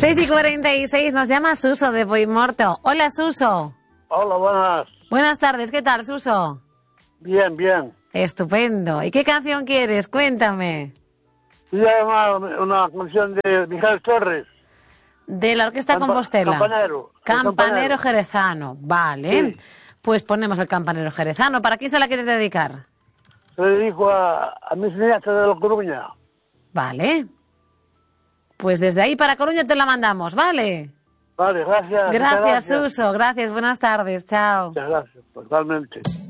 6:46, nos llama Suso de Boimorto. Hola, Suso. Hola, buenas. Buenas tardes, ¿qué tal, Suso? Bien, bien. Estupendo. ¿Y qué canción quieres? Cuéntame. Voy a llamar una canción de Miguel Torres. De la Orquesta Compostela. Campanero. Campanero jerezano. Vale. Sí. Pues ponemos el Campanero jerezano. ¿Para quién se la quieres dedicar? Se lo dedico a mis nietas de La Coruña. Vale. Pues desde ahí para Coruña te la mandamos, ¿vale? Vale, gracias. Gracias, Suso. Gracias, buenas tardes. Chao. Muchas gracias, totalmente.